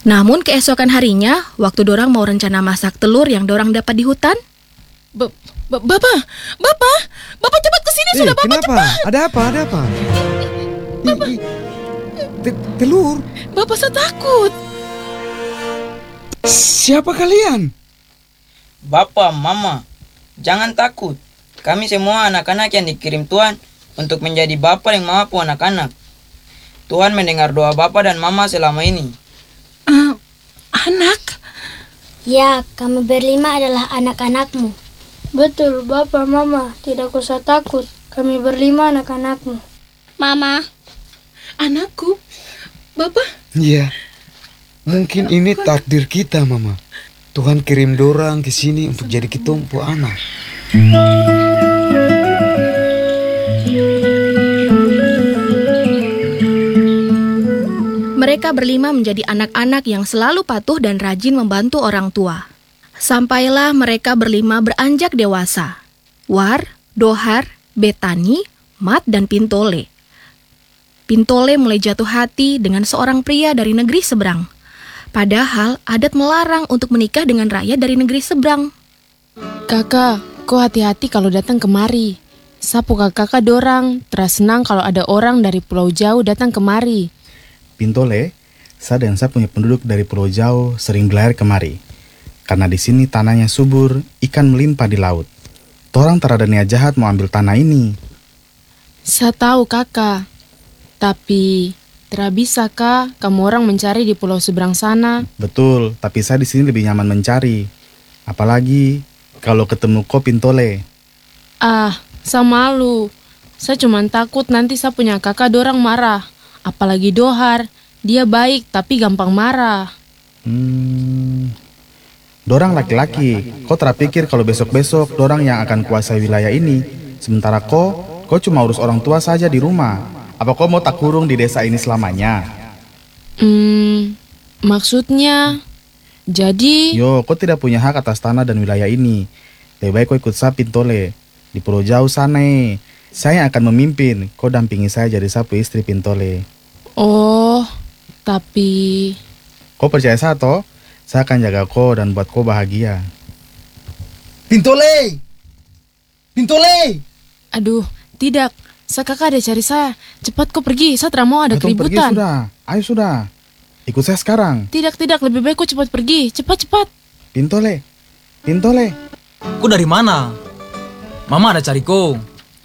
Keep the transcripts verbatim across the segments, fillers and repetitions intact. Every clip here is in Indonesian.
Namun keesokan harinya, waktu dorang mau rencana masak telur yang dorang dapat di hutan. Ba- ba- Bapak, Bapak, Bapak cepat ke sini Eh, sudah, Bapak kenapa? cepat. Ada apa? Ada apa? I- i- te- telur? Bapak saya takut. Siapa kalian? Bapak, Mama, jangan takut. Kami semua anak-anak yang dikirim Tuhan untuk menjadi Bapa yang mampu anak-anak. Tuhan mendengar doa Bapak dan Mama selama ini. Uh, anak? Ya, kami berlima adalah anak-anakmu. Betul, Bapak, Mama, tidak usah takut. Kami berlima anak-anakmu. Mama, Anakku? Bapak? Iya. Mungkin ini takdir kita, Mama. Tuhan kirim dorang ke sini untuk jadi ketumpu anak. Mereka berlima menjadi anak-anak yang selalu patuh dan rajin membantu orang tua. Sampailah mereka berlima beranjak dewasa. War, Dohar, Betani, Mat, dan Pintole. Pintole mulai jatuh hati dengan seorang pria dari negeri seberang. Padahal adat melarang untuk menikah dengan rakyat dari negeri seberang. Kakak, kau hati-hati kalau datang kemari. Sapu kakak dorang, teras senang kalau ada orang dari pulau jauh datang kemari. Pintole, saya dan saya punya penduduk dari pulau jauh sering berlayar kemari. Karena di sini tanahnya subur, ikan melimpah di laut. Torang tak ada niat jahat mau ambil tanah ini. Saya tahu kakak, tapi tidak bisa kak kamu orang mencari di pulau seberang sana. Betul, tapi saya di sini lebih nyaman mencari. Apalagi kalau ketemu kau Pintole. Ah, saya malu. Saya cuma takut nanti saya punya kakak dorang marah. Apalagi Dohar, dia baik tapi gampang marah. Hmm, dorang laki-laki. Kau terpikir kalau besok-besok dorang yang akan kuasai wilayah ini. Sementara kau, kau cuma urus orang tua saja di rumah. Apa kau mau tak kurung di desa ini selamanya? Hmm, maksudnya, jadi... Yo, kau tidak punya hak atas tanah dan wilayah ini. Lebih baik kau ikut saya Pintole. Di pulau jauh sana, saya yang akan memimpin. Kau dampingi saya jadi sapu istri Pintole. Oh, tapi... Kau percaya saya toh? Saya akan jaga kau dan buat kau bahagia. Pintole! Pintole! Aduh, tidak. Saya kakak ada cari saya. Cepat kau pergi, saya tidak mau ada Antum pergi keributan. sudah. Ayo sudah. Ikut saya sekarang. Tidak, tidak. Lebih baik kau cepat pergi. Cepat, cepat. Pintole. Pintole. Kau dari mana? Mama ada cari kau.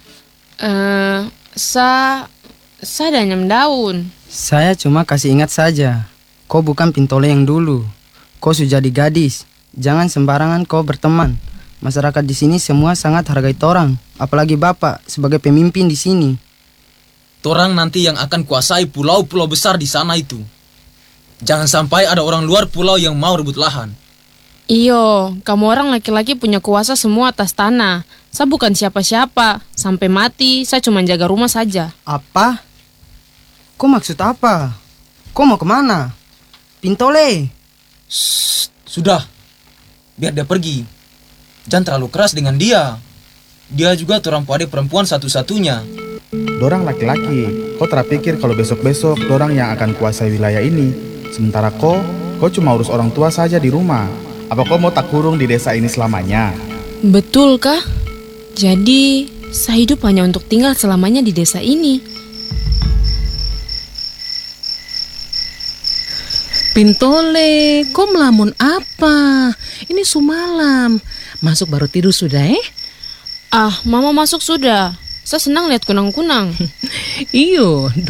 Eh, saya... Saya danyam daun. Saya cuma kasih ingat saja. Kau bukan Pintole yang dulu. Kau sudah jadi gadis. Jangan sembarangan kau berteman. Masyarakat di sini semua sangat hargai torang. Apalagi bapak sebagai pemimpin di sini. Torang nanti yang akan kuasai pulau-pulau besar di sana itu. Jangan sampai ada orang luar pulau yang mau rebut lahan. Iyo, kamu orang laki-laki punya kuasa semua atas tanah. Saya bukan siapa-siapa. Sampai mati, saya cuma jaga rumah saja. Apa? Kau maksud apa? Kau mau kemana? Pintole! Shh, sudah. Biar dia pergi. Jangan terlalu keras dengan dia. Dia juga torang pade perempuan satu-satunya. Dorang laki-laki. Kau terpikir kalau besok-besok dorang yang akan kuasai wilayah ini. Sementara kau, kau cuma urus orang tua saja di rumah. Apa kau mau tak kurung di desa ini selamanya? Betul kah? Jadi, saya hidup hanya untuk tinggal selamanya di desa ini. Pintole, kau melamun apa? Ini sumalam. Masuk baru tidur sudah eh? Ah, mama masuk sudah. Saya senang lihat kunang-kunang. Iyo,